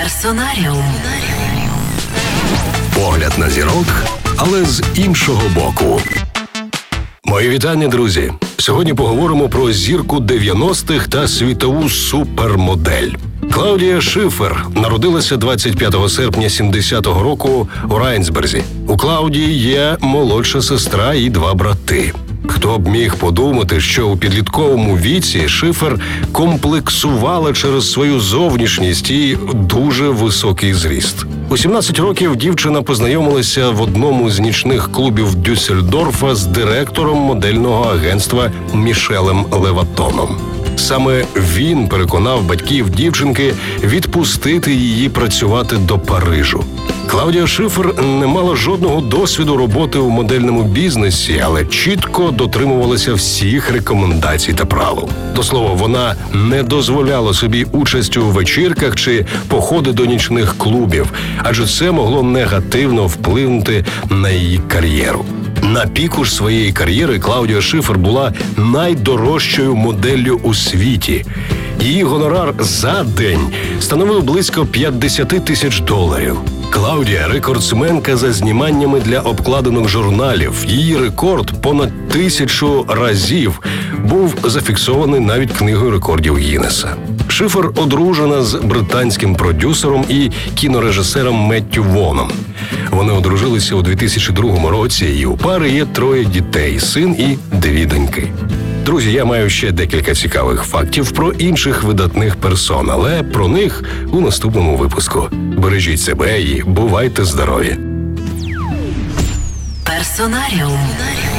Персонаріум. Погляд на зірок, але з іншого боку. Мої вітання, друзі! Сьогодні поговоримо про зірку 90-х та світову супермодель. Клаудія Шифер народилася 25 серпня 70-го року у Райнсберзі. У Клаудії є молодша сестра і два брати. Хто б міг подумати, що у підлітковому віці Шифер комплексувала через свою зовнішність і дуже високий зріст. У 17 років дівчина познайомилася в одному з нічних клубів Дюссельдорфа з директором модельного агентства Мішелем Леватоном. Саме він переконав батьків дівчинки відпустити її працювати до Парижу. Клаудія Шифер не мала жодного досвіду роботи у модельному бізнесі, але чітко дотримувалася всіх рекомендацій та правил. До слова, вона не дозволяла собі участь у вечірках чи походи до нічних клубів, адже це могло негативно вплинути на її кар'єру. На піку ж своєї кар'єри Клаудія Шифер була найдорожчою моделлю у світі. Її гонорар за день становив близько $50 тисяч. Клаудія – рекордсменка за зніманнями для обкладинок журналів. Її рекорд понад 1000 разів був зафіксований навіть книгою рекордів Гіннеса. Шифер одружена з британським продюсером і кінорежисером Меттью Воном. Вони одружилися у 2002 році, і у пари є 3 дітей – син і 2 доньки. Друзі, я маю ще декілька цікавих фактів про інших видатних персон, але про них у наступному випуску. Бережіть себе і бувайте здорові! Персонаріум.